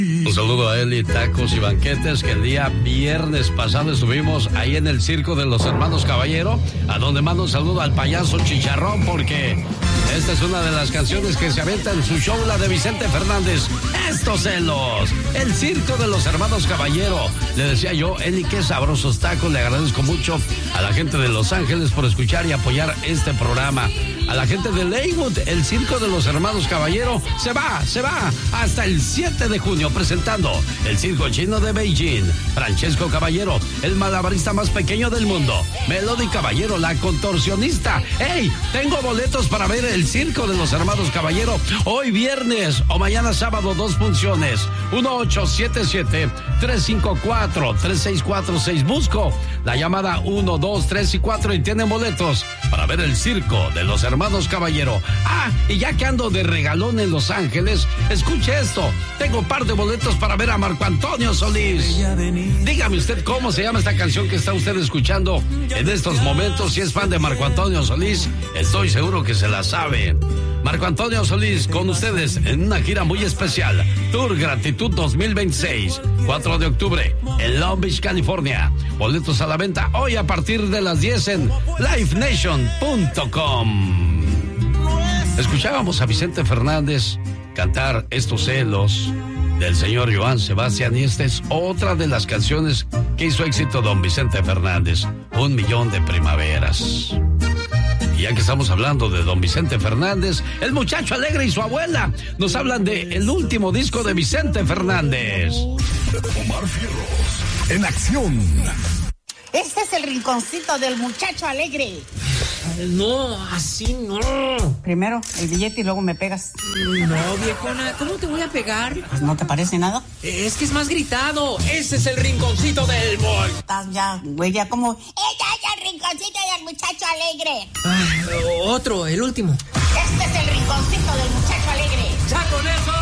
Un saludo a Eli Tacos y Banquetes, que el día viernes pasado estuvimos ahí en el circo de los hermanos Caballero, a donde mando un saludo al payaso Chicharrón, porque esta es una de las canciones que se avienta en su show, la de Vicente Fernández, Estos celos, el circo de los hermanos Caballero. Le decía yo, Eli, qué sabrosos tacos. Le agradezco mucho a la gente de Los Ángeles por escuchar y apoyar este programa. A la gente de Leywood, el circo de los hermanos Caballero se va hasta el 7 de junio presentando el circo chino de Beijing. Francesco Caballero, el malabarista más pequeño del mundo. Melody Caballero, la contorsionista. ¡Hey! Tengo boletos para ver el circo de los hermanos Caballero hoy viernes o mañana sábado, 2 funciones. 1877-354-3646. Busco la llamada 1, 2, 3 y 4 y tienen boletos para ver el circo de los hermanos Caballero. Y ya que ando de regalón en Los Ángeles, escuche esto. Tengo un par de boletos para ver a Marco Antonio Solís. Dígame usted cómo se llama esta canción que está usted escuchando en estos momentos. Si es fan de Marco Antonio Solís, estoy seguro que se la sabe. Marco Antonio Solís con ustedes en una gira muy especial. Tour Gratitud 2026, 4 de octubre en Long Beach, California. Boletos a la venta hoy a partir de las 10 en livenation.com. Escuchábamos a Vicente Fernández cantar Estos celos del señor Joan Sebastián, y esta es otra de las canciones que hizo éxito don Vicente Fernández, 1,000,000 de primaveras. Y ya que estamos hablando de don Vicente Fernández, el muchacho alegre y su abuela nos hablan de el último disco de Vicente Fernández. Omar Fierros, en acción. Este es el rinconcito del muchacho alegre. No, así no. Primero el billete y luego me pegas. No, viejona, ¿cómo te voy a pegar? Pues no te parece nada. Es que es más gritado. Ese es el rinconcito del boy. Estás ya, güey, ya como... ¡Ella es el rinconcito del muchacho alegre! Otro, el último. Este es el rinconcito del muchacho alegre. ¡Ya con eso!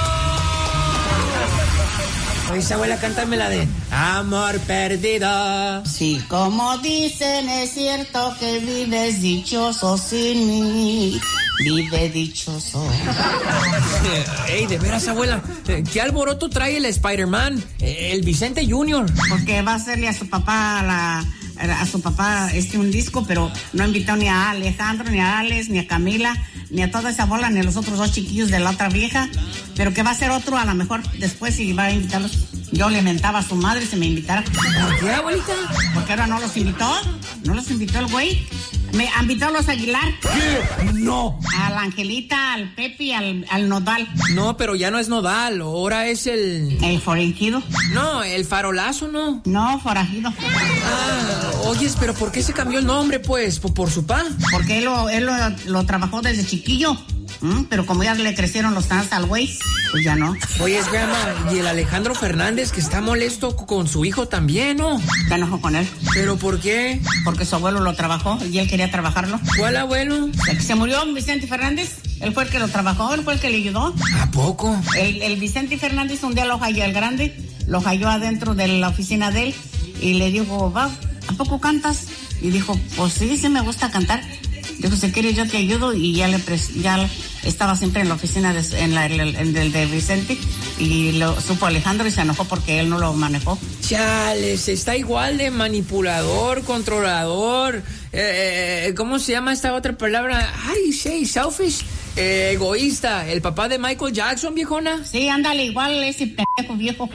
Oye, abuela, cántame la de Amor Perdido. Sí, como dicen, es cierto que vives dichoso sin mí. Vive dichoso. Ey, de veras, abuela, ¿qué alboroto trae el Spider-Man? El Vicente Junior. Porque va a hacerle a su papá un disco, pero no invitó ni a Alejandro, ni a Alex, ni a Camila, ni a toda esa bola, ni a los otros 2 chiquillos de la otra vieja, pero que va a ser otro a lo mejor después y va a invitarlos. Yo le mentaba a su madre si me invitara. ¿Por qué, abuelita? Porque ahora no los invitó el güey. Me invitó a los Aguilar. ¿Qué? No. A la Angelita, al Pepe, al Nodal. No, pero ya no es Nodal, ahora es el... ¿El forajido? No, el farolazo, ¿no? No, forajido. Oyes, pero ¿por qué se cambió el nombre, pues? ¿Por su pa? Porque él lo trabajó desde chiquillo. Pero como ya le crecieron los tantos al güey, pues ya no. Oye, grandma, y el Alejandro Fernández que está molesto con su hijo también, ¿no? Se enojó con él. ¿Pero por qué? Porque su abuelo lo trabajó y él quería trabajarlo. ¿Cuál abuelo? El que se murió, Vicente Fernández. Él fue el que lo trabajó, él fue el que le ayudó. ¿A poco? El Vicente Fernández un día lo halló al grande, lo halló adentro de la oficina de él y le dijo, va, ¿a poco cantas? Y dijo, pues sí me gusta cantar. Dijo, si quieres yo te ayudo, y ya estaba siempre en la oficina de Vicente, y lo supo Alejandro y se enojó porque él no lo manejó. Chales, está igual de manipulador, controlador, ¿cómo se llama esta otra palabra? Selfish, egoísta, el papá de Michael Jackson, viejona. Sí, ándale, igual ese pendejo viejo.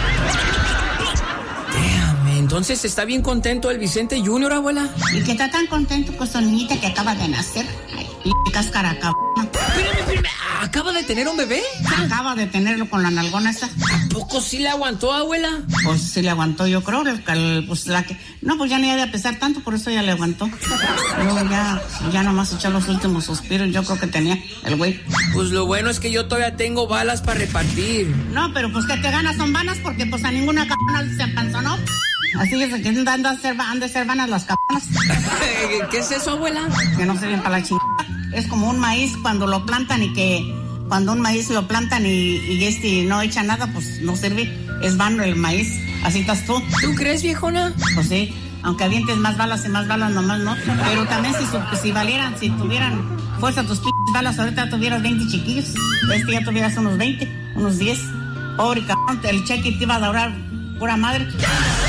Entonces, ¿está bien contento el Vicente Junior, abuela? ¿Y que está tan contento con su niñita que acaba de nacer? Ay, cáscara cabrona. Espérame, ¿acaba de tener un bebé? Acaba de tenerlo con la nalgona esa. ¿A poco sí le aguantó, abuela? Pues sí le aguantó, yo creo. Pues ya no iba a pesar tanto, por eso ya le aguantó. Luego ya nomás echó los últimos suspiros, yo creo que tenía el güey. Pues lo bueno es que yo todavía tengo balas para repartir. No, pero pues que te ganas son vanas, porque pues a ninguna cabrona se apanzonó. Así es que han de ser vanas las cabronas. ¿Qué es eso, abuela? Que no sirven para la chingada. Es como un maíz cuando lo plantan cuando un maíz lo plantan y no echa nada, pues no sirve. Es vano el maíz. Así estás tú. ¿Tú crees, viejona? Pues sí. Aunque avientes más balas y más balas nomás, ¿no? Pero también si tuvieran fuerza tus balas, ahorita tuvieras 20 chiquillos. Ya tuvieras unos 20, unos 10. Pobre cabrón, el cheque te iba a durar pura madre.